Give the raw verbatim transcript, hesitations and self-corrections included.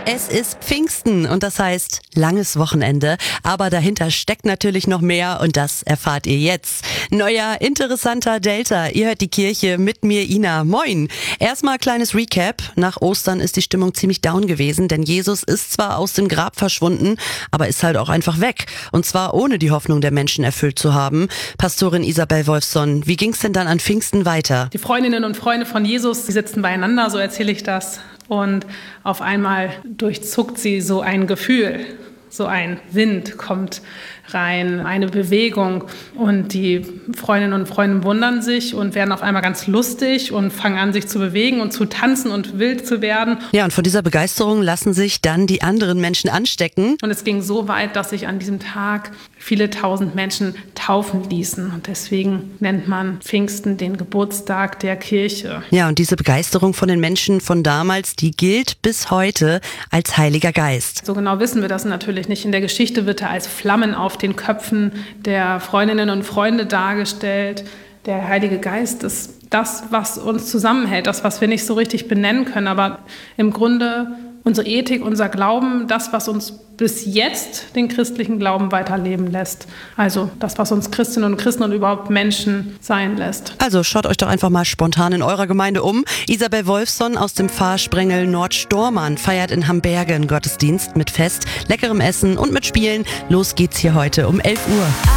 Es ist Pfingsten und das heißt langes Wochenende, aber dahinter steckt natürlich noch mehr und das erfahrt ihr jetzt. Neuer, interessanter Delta, ihr hört die Kirche mit mir, Ina. Moin! Erstmal kleines Recap. Nach Ostern ist die Stimmung ziemlich down gewesen, denn Jesus ist zwar aus dem Grab verschwunden, aber ist halt auch einfach weg. Und zwar ohne die Hoffnung der Menschen erfüllt zu haben. Pastorin Isabel Wolfson, wie ging's denn dann an Pfingsten weiter? Die Freundinnen und Freunde von Jesus, die sitzen beieinander, so erzähle ich das. Und auf einmal durchzuckt sie so ein Gefühl, so ein Wind kommt rein, eine Bewegung. Und die Freundinnen und Freunde wundern sich und werden auf einmal ganz lustig und fangen an, sich zu bewegen und zu tanzen und wild zu werden. Ja, und von dieser Begeisterung lassen sich dann die anderen Menschen anstecken. Und es ging so weit, dass sich an diesem Tag viele tausend Menschen taufen ließen. Und deswegen nennt man Pfingsten den Geburtstag der Kirche. Ja, und diese Begeisterung von den Menschen von damals, die gilt bis heute als Heiliger Geist. So genau wissen wir das natürlich nicht. In der Geschichte wird er als Flammen auf den Köpfen der Freundinnen und Freunde dargestellt. Der Heilige Geist ist das, was uns zusammenhält, das, was wir nicht so richtig benennen können, aber im Grunde unsere Ethik, unser Glauben, das, was uns bis jetzt den christlichen Glauben weiterleben lässt. Also das, was uns Christinnen und Christen und überhaupt Menschen sein lässt. Also schaut euch doch einfach mal spontan in eurer Gemeinde um. Isabel Wolfson aus dem Pfarrsprengel Nordstormann feiert in Hamberge einen Gottesdienst mit Fest, leckerem Essen und mit Spielen. Los geht's hier heute um elf Uhr.